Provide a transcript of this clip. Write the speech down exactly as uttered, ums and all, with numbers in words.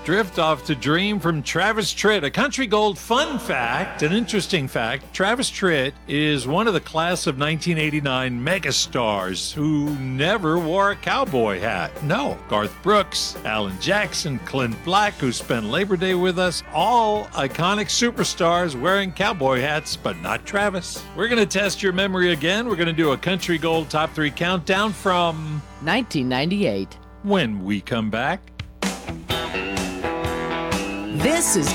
drift off to dream from Travis Tritt. A country gold fun fact, an interesting fact. Travis Tritt is one of the class of nineteen eighty-nine megastars who never wore a cowboy hat. No, Garth Brooks, Alan Jackson, Clint Black, who spent Labor Day with us, all iconic superstars wearing cowboy hats, but not Travis. We're going to test your memory again. We're going to do a country gold top three countdown from nineteen ninety-eight. when we come back. This is